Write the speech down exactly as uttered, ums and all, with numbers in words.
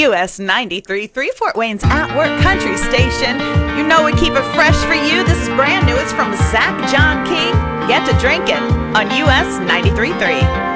U S ninety-three point three, Fort Wayne's At Work Country Station. You know we keep it fresh for you. This is brand new. It's from Zach John King. Get to drinking on U S ninety-three point three.